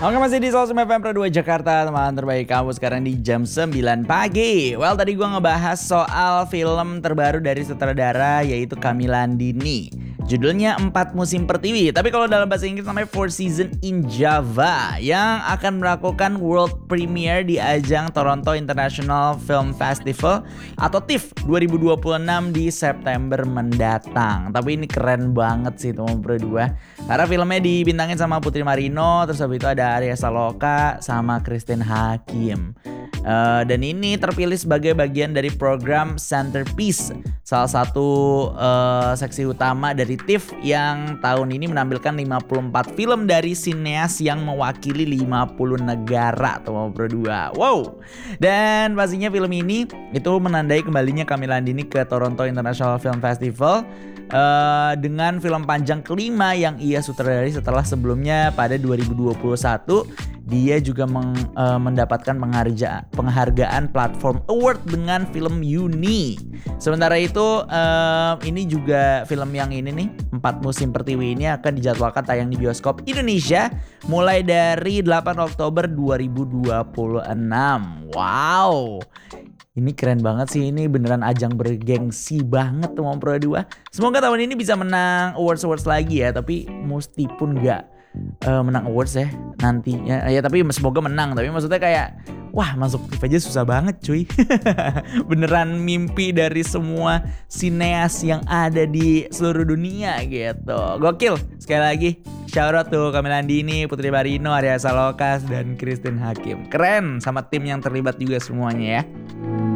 Oke, masih di Soul FM Pro 2 Jakarta, teman terbaik kamu sekarang di jam 9 pagi. Well, tadi gue ngebahas soal film terbaru dari sutradara yaitu Camilla Andini. Judulnya 4 Musim Pertiwi, tapi kalau dalam bahasa Inggris namanya 4 Season in Java, yang akan melakukan world premiere di ajang Toronto International Film Festival atau TIFF 2026 di September mendatang. Tapi ini keren banget sih teman berdua, karena filmnya dibintangin sama Putri Marino, terus habis itu ada Arya Saloka sama Christine Hakim. Dan ini terpilih sebagai bagian dari program Centerpiece, salah satu seksi utama dari TIFF yang tahun ini menampilkan 54 film dari sineas yang mewakili 50 negara teman berdua. Wow. Dan pastinya film ini itu menandai kembalinya Camilla Andini ke Toronto International Film Festival dengan film panjang kelima yang ia sutradari setelah sebelumnya pada 2021 dia juga mendapatkan penghargaan Platform Award dengan film Yuni. Sementara itu ini juga film yang ini nih, 4 Musim Pertiwi ini akan dijadwalkan tayang di bioskop Indonesia mulai dari 8 Oktober 2026. Wow. Ini keren banget sih, ini beneran ajang bergengsi banget tuh Pro 2. Semoga tahun ini bisa menang awards lagi ya, tapi mesti pun gak menang awards ya nantinya. Ya tapi semoga menang, tapi maksudnya kayak wah masuk TIFF aja susah banget cuy. Beneran mimpi dari semua sineas yang ada di seluruh dunia gitu. Gokil. Sekali lagi shout out tuh Camilla Andini, Putri Marino, Arya Saloka dan Christine Hakim. Keren, sama tim yang terlibat juga semuanya ya.